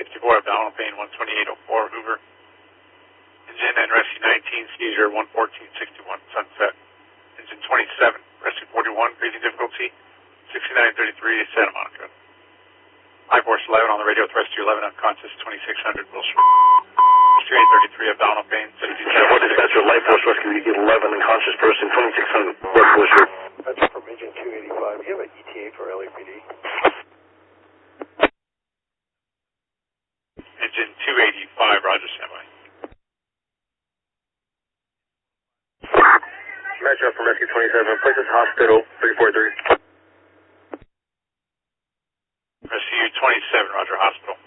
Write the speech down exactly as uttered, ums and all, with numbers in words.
sixty-four, abdominal pain, one twenty-eight oh four, Hoover. Engine and rescue nineteen, seizure, one fourteen sixty-one, Sunset. Engine twenty-seven, rescue forty-one, breathing difficulty, sixty-nine thirty-three, Santa Monica. I force eleven on the radio, thrust to eleven, unconscious, twenty-six hundred, Wilshire. sixty-eight thirty-three, abdominal pain, seventeen What dispatcher, Life Force Rescue, you get eleven, unconscious person, twenty-six hundred, West Wilshire. That's from Engine two eighty-five. Do you have an E T A for L A P D? Engine two eighty-five, Roger, standby. Metro from Rescue twenty-seven, places hospital, three four three. Rescue twenty-seven, Roger, hospital.